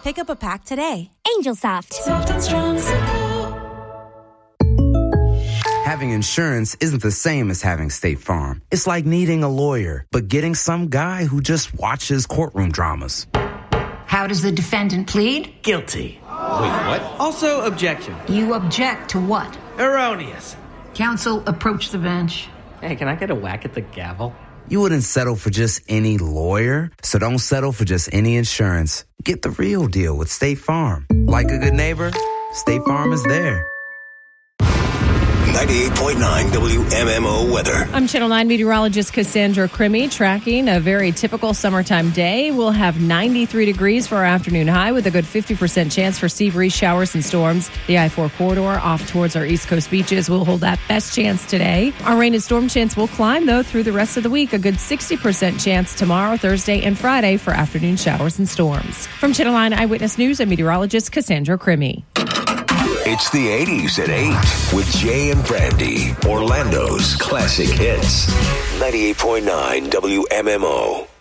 Pick up a pack today. Angel Soft. Soft and strong support. Having insurance isn't the same as having State Farm. It's like needing a lawyer, but getting some guy who just watches courtroom dramas. How does the defendant plead? Guilty. Wait, what? Also, objection. You object to what? Erroneous. Counsel, approach the bench. Hey, can I get a whack at the gavel? You wouldn't settle for just any lawyer, so don't settle for just any insurance. Get the real deal with State Farm. Like a good neighbor, State Farm is there. 98.9 WMMO weather. I'm Channel 9 meteorologist Cassandra Crimmy, tracking a very typical summertime day. We'll have 93 degrees for our afternoon high with a good 50% chance for sea breeze showers and storms. The I-4 corridor off towards our East Coast beaches will hold that best chance today. Our rain and storm chance will climb, though, through the rest of the week. A good 60% chance tomorrow, Thursday, and Friday for afternoon showers and storms. From Channel 9 Eyewitness News, I'm meteorologist Cassandra Crimmy. It's the 80s at 8 with Jay and Brandy, Orlando's classic hits. 98.9 WMMO.